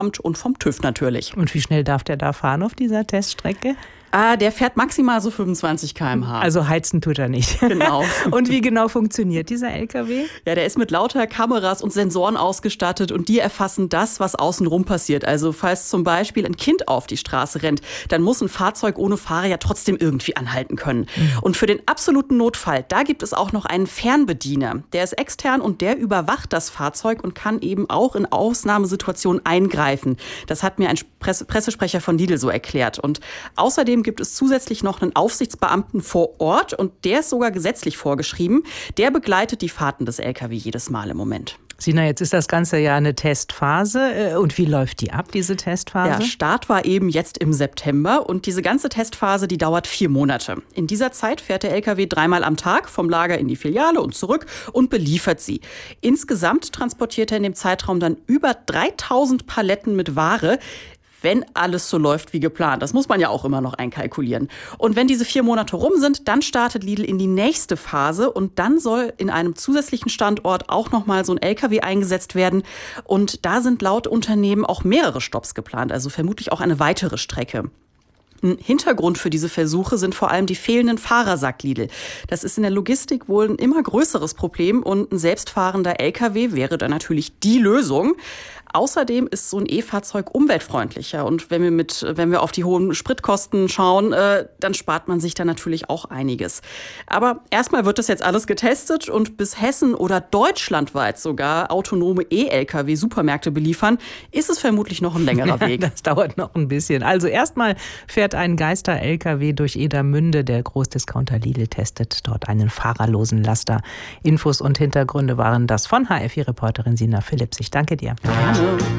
und vom TÜV natürlich. Und wie schnell darf der da fahren auf dieser Teststrecke? Der fährt maximal so 25 km/h. Also heizen tut er nicht. Genau. Und wie genau funktioniert dieser LKW? Ja, der ist mit lauter Kameras und Sensoren ausgestattet und die erfassen das, was außenrum passiert. Also falls zum Beispiel ein Kind auf die Straße rennt, dann muss ein Fahrzeug ohne Fahrer ja trotzdem irgendwie anhalten können. Und für den absoluten Notfall, da gibt es auch noch einen Fernbediener. Der ist extern und der überwacht das Fahrzeug und kann eben auch in Ausnahmesituationen eingreifen. Das hat mir ein Pressesprecher von Lidl so erklärt. Und außerdem gibt es zusätzlich noch einen Aufsichtsbeamten vor Ort und der ist sogar gesetzlich vorgeschrieben. Der begleitet die Fahrten des LKW jedes Mal im Moment. Sina, jetzt ist das Ganze ja eine Testphase. Und wie läuft die ab, diese Testphase? Ja, Start war eben jetzt im September und diese ganze Testphase, die dauert 4 Monate. In dieser Zeit fährt der LKW 3-mal am Tag vom Lager in die Filiale und zurück und beliefert sie. Insgesamt transportiert er in dem Zeitraum dann über 3000 Paletten mit Ware, wenn alles so läuft wie geplant. Das muss man ja auch immer noch einkalkulieren. Und wenn diese 4 Monate rum sind, dann startet Lidl in die nächste Phase und dann soll in einem zusätzlichen Standort auch nochmal so ein LKW eingesetzt werden. Und da sind laut Unternehmen auch mehrere Stopps geplant, also vermutlich auch eine weitere Strecke. Ein Hintergrund für diese Versuche sind vor allem die fehlenden Fahrer, sagt Lidl. Das ist in der Logistik wohl ein immer größeres Problem und ein selbstfahrender LKW wäre da natürlich die Lösung. Außerdem ist so ein E-Fahrzeug umweltfreundlicher und wenn wir auf die hohen Spritkosten schauen, dann spart man sich da natürlich auch einiges. Aber erstmal wird das jetzt alles getestet und bis Hessen oder deutschlandweit sogar autonome E-Lkw Supermärkte beliefern, ist es vermutlich noch ein längerer Weg. Das dauert noch ein bisschen. Also erstmal fährt ein Geister-Lkw durch Edermünde. Der Großdiscounter Lidl testet dort einen fahrerlosen Laster. Infos und Hintergründe waren das von HF4-Reporterin Sina Philipps. Ich danke dir. Gerne.